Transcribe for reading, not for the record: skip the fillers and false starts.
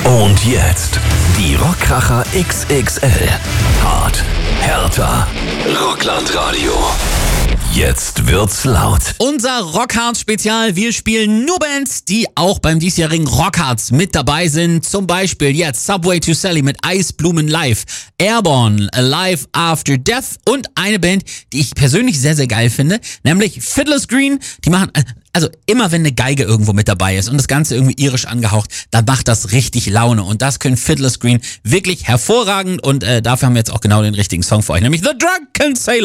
Und jetzt die Rockkracher XXL. Hart, härter, Rocklandradio. Jetzt wird's laut. Unser Rockhard-Spezial. Wir spielen nur Bands, die auch beim diesjährigen Rockhards mit dabei sind. Zum Beispiel jetzt Subway to Sally mit Eisblumen Live, Airborne, Alive After Death und eine Band, die ich persönlich sehr, sehr geil finde, nämlich Fiddler's Green. Die machen, also immer wenn eine Geige irgendwo mit dabei ist und das Ganze irgendwie irisch angehaucht, dann macht das richtig Laune. Und das können Fiddler's Green wirklich hervorragend und dafür haben wir jetzt auch genau den richtigen Song für euch, nämlich The Drunken Sailor.